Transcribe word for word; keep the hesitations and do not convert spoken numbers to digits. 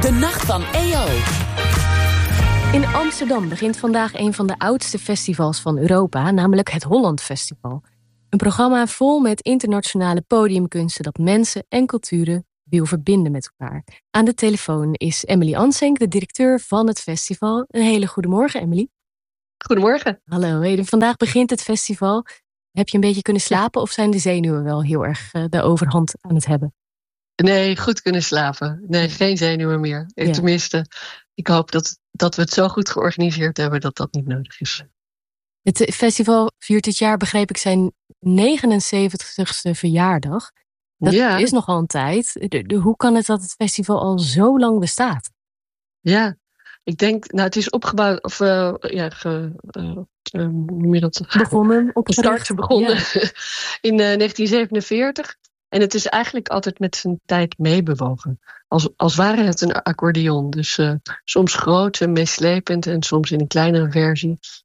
De Nacht van E O. In Amsterdam begint vandaag een van de oudste festivals van Europa, namelijk het Holland Festival. Een programma vol met internationale podiumkunsten dat mensen en culturen wil verbinden met elkaar. Aan de telefoon is Emily Ansenk, de directeur van het festival. Een hele goede morgen, Emily. Goedemorgen. Hallo, hey, vandaag begint het festival. Heb je een beetje kunnen slapen of zijn de zenuwen wel heel erg uh, de overhand aan het hebben? Nee, goed kunnen slapen. Nee, geen zenuwen meer. Ja. Tenminste, ik hoop dat, dat we het zo goed georganiseerd hebben dat dat niet nodig is. Het festival viert dit jaar, begreep ik, zijn negenenzeventigste verjaardag. Dat ja. is nogal een tijd. De, de, hoe kan het dat het festival al zo lang bestaat? Ja, ik denk, nou het is opgebouwd, of uh, ja, ge, uh, uh, hoe noem je dat? Begonnen, op start begonnen ja. in uh, negentien zevenenveertig. En het is eigenlijk altijd met zijn tijd meebewogen. Als, als ware het een accordeon. Dus uh, soms groot en meeslepend en soms in een kleinere versie.